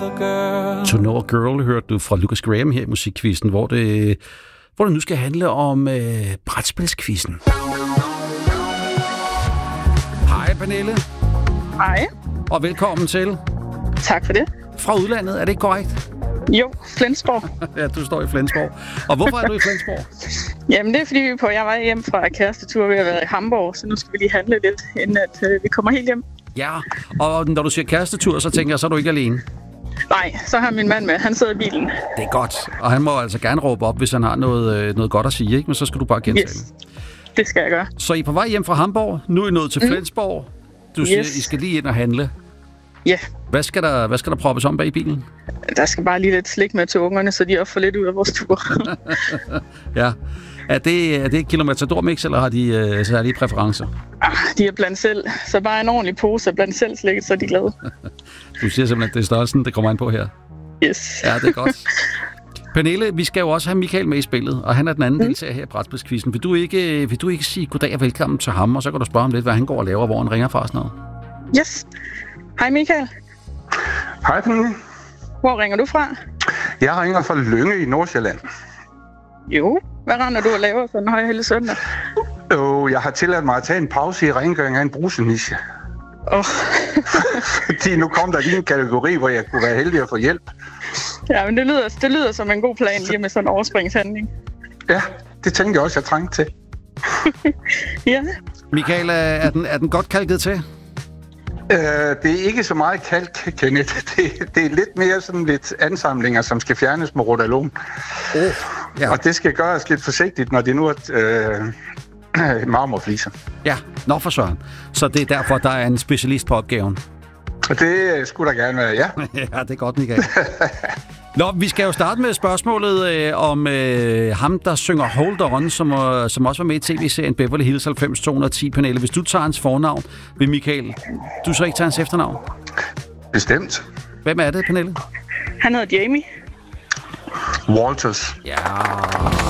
To Know a Girl hørte du fra Lucas Graham her i Musikquizzen, hvor det nu skal handle om brætspilsquizzen. Hej Pernille. Hej. Og velkommen til. Tak for det. Fra udlandet, er det ikke korrekt? Jo, Flensborg. Ja, du står i Flensborg. Og hvorfor er du i Flensborg? Jamen det er fordi, jeg var hjem fra kærestetur ved at være i Hamburg, så nu skal vi lige handle lidt, inden at vi kommer helt hjem. Ja, og når du siger kærestetur, så tænker jeg, så er du ikke alene. Nej, så har min mand med. Han sidder i bilen. Det er godt, og han må altså gerne råbe op, hvis han har noget godt at sige, ikke? Men så skal du bare gentage Yes, det skal jeg gøre. Så I er på vej hjem fra Hamburg, nu er I nået til Flensborg. Du siger, I skal lige ind og handle. Ja. Hvad skal der proppes om bag i bilen? Der skal bare lige lidt slik med til ungerne, så de også får lidt ud af vores tur. Ja. Er det et kilometerdormix, eller har de særlige præferencer? De er blandt selv, så bare en ordentlig pose blandt selv slikket, så er de glade. Du siger simpelthen, at det er størrelsen, det kommer an på her. Yes. Ja, det er godt. Pernille, vi skal jo også have Michael med i spillet, og han er den anden deltager her i brætspilsquizzen. Vil du ikke sige goddag og velkommen til ham, og så kan du spørge ham lidt, hvad han går og laver, hvor han ringer fra og sådan noget? Yes. Hej Michael. Hej Pernille. Hvor ringer du fra? Jeg ringer fra Lynge i Nordsjælland. Jo, hvad render du og laver for en højhellig søndag? Jeg har tilladt mig at tage en pause i rengøring af en bruseniche. Fordi nu kom der lige en kategori, hvor jeg kunne være heldig at få hjælp. Ja, men det lyder som en god plan lige med sådan en overspringshandling. Ja, det tænkte jeg også, jeg trængte til. Ja. Michael, er den godt kalket til? Det er ikke så meget kalk, Kenneth. Det er lidt mere sådan lidt ansamlinger, som skal fjernes med rotalon. Ja. Og det skal gøres lidt forsigtigt, når det nu er marmorfliser. Ja, nå for søren. Så det er derfor, der er en specialist på opgaven. Og det skulle der gerne være, ja. Ja, det er godt, Michael. Nå, vi skal jo starte med spørgsmålet om ham, der synger Hold On, som også var med i tv-serien Beverly Hills 90210. Pernille, hvis du tager hans fornavn, vil Michael, du så ikke tage hans efternavn? Bestemt. Hvem er det, Pernille? Han hedder Jamie. Walters. Ja.